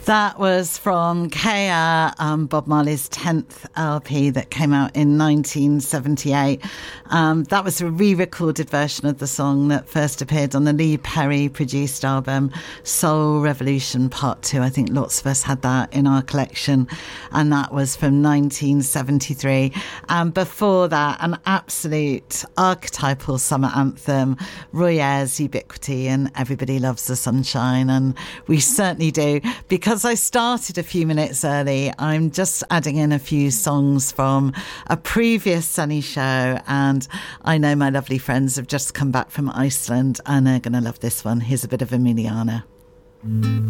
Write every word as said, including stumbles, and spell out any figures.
That was from Kea, um, Bob Marley's tenth L P that came out in nineteen seventy-eight. Um, that was a re-recorded version of the song that first appeared on the Lee Perry produced album Soul Revolution Part two. I think lots of us had that in our collection, and that was from nineteen seventy-three. And before that, an absolute archetypal summer anthem, Roy Ayers' Ubiquity and Everybody Loves the Sunshine, and we certainly do. Because I started a few minutes early, I'm just adding in a few songs from a previous Sunny show, and I know my lovely friends have just come back from Iceland and they're going to love this one. Here's a bit of Emiliana.